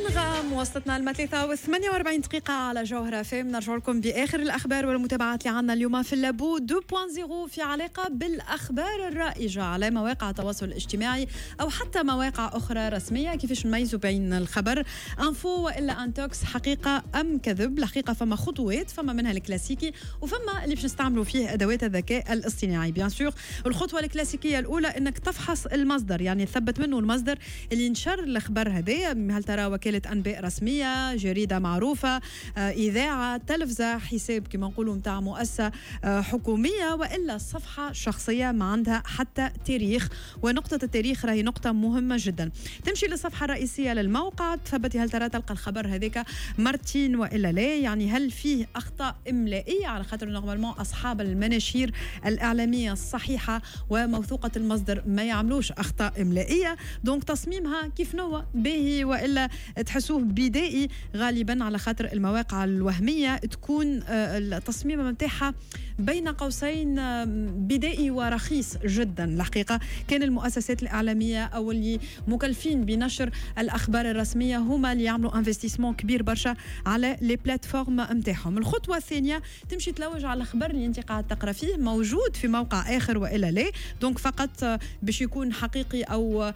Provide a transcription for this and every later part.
أنغام وصلتنا المثلثة و48 دقيقة على جوهرة فيم. نرجع لكم بآخر الأخبار والمتابعات اللي عنا اليوم في اللابو 2.0 في علاقة بالأخبار الرائجة على مواقع التواصل الاجتماعي أو حتى مواقع أخرى رسمية. كيفاش نميزوا بين الخبر انفو وإلا انتوكس، حقيقة أم كذب. الحقيقة فما خطوات، فما منها الكلاسيكي وفما اللي باش نستعملوا فيه أدوات الذكاء الاصطناعي. بيان سور الخطوة الكلاسيكية الأولى إنك تفحص المصدر، يعني تثبت منه المصدر اللي نشر الخبر هذا. هل ترى وكالة أنباء رسمية، جريدة معروفة، إذاعة، تلفزة، حساب كما نقولوا متاع مؤسسة حكومية، وإلا صفحة شخصية ما عندها حتى تاريخ. ونقطة التاريخ راهي نقطة مهمة جدا. تمشي للصفحة الرئيسية للموقع، تثبتي هل ترى تلقى الخبر هذاك مرتين وإلا لا، يعني هل فيه أخطاء إملائية، على خاطر نورمالمون أصحاب المناشير الإعلامية الصحيحة وموثوقة المصدر ما يعملوش أخطاء إملائية. دونك تصميمها كيف نوع باهي وإلا تحسوه بدائي غالبا، على خاطر المواقع الوهمية تكون التصميم متاعها بين قوسين بدائي ورخيص جدا. الحقيقة كان المؤسسات الإعلامية أو اللي مكلفين بنشر الأخبار الرسمية هما اللي يعملوا انفستيسمون كبير برشا على لي بلاتفورم متاعهم. الخطوة الثانية تمشي تلوج على الخبر اللي انت قاعد تقرأ فيه موجود في موقع آخر وإلا لا. دونك فقط باش يكون حقيقي أو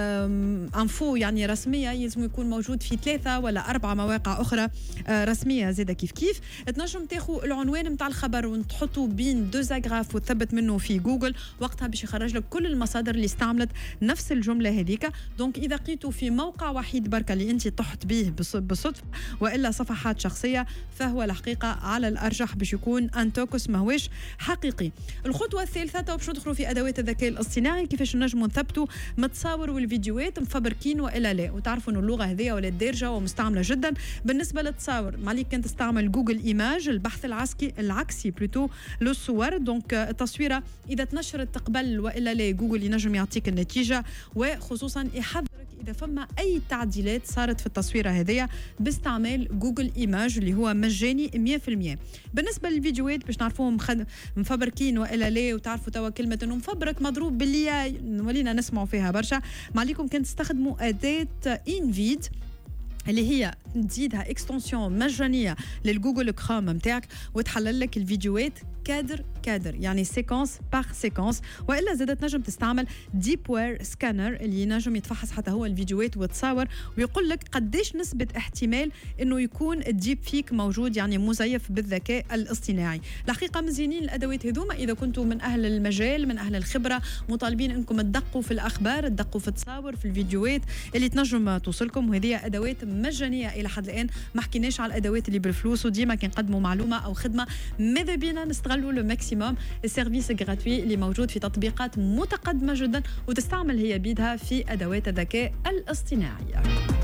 انفو يعني رسمية يلزم يكون موجود في 3 ولا 4 مواقع أخرى رسمية زيادة. كيف تنجم تاخو العنوان متاع الخبر وتحطوا بين 2 أغراف وتثبت منه في جوجل، وقتها باش يخرج لك كل المصادر اللي استعملت نفس الجملة هذيك. دونك إذا لقيتوا في موقع وحيد بركة اللي أنت طحت به بالصدفة وإلا صفحات شخصية، فهو الحقيقة على الأرجح باش يكون أنتوكس ماهوش حقيقي. الخطوة الثالثة باش ندخلوا في أدوات الذكاء الاصطناعي، كيفاش نجموا نثبتوا متصور والفيديوهات مفبركين وإلا لا. وتعرفوا إنه اللغة هذه ولا دارجة ومستعملة جدا بالنسبة للتصاور. مالك كنت تستعمل جوجل إيماج، البحث العكسي بلوتو للصور. دونك التصويرة إذا تنشرت قبل وإلا لا جوجل ينجم يعطيك النتيجة، وخصوصا يحذرك إذا فما أي تعديلات صارت في التصويرة هذه باستعمال جوجل إيماج اللي هو مجاني 100%. بالنسبة للفيديوهات باش نعرفوهم مفبركين وإلا لا، وتعرفوا توا كلمة إنه مفبرك مضروب باللي ولينا نسمعوا فيها برشا. معليكم كنت تستخدموا أداة إنفيد اللي هي تزيدها اكستنسيون مجانيه للجوجل كروم متاعك وتحلل لك الفيديوهات كادر يعني سيكونس باغ سيكونس. والا زادت نجم تستعمل ديب وير سكانر اللي ينجم يتفحص حتى هو الفيديوهات وتصور ويقول لك قديش نسبه احتمال انه يكون الديب فيك موجود، يعني مزيف بالذكاء الاصطناعي. الحقيقه مزيانين الادوات هذوما اذا كنتم من اهل المجال من اهل الخبره، مطالبين انكم تدقوا في الاخبار، تدقوا في التصاور، في الفيديوهات اللي تنجم توصلكم. وهذه ادوات مجانيه الى حد الان، ما حكيناش على الادوات اللي بالفلوس، وديما كنقدموا معلومه او خدمه ماذا بينا نستغلوا لو ماكسيموم السيرفيس غراتوي اللي موجود في تطبيقات متقدمه جدا وتستعمل هي بيدها في ادوات الذكاء الاصطناعي.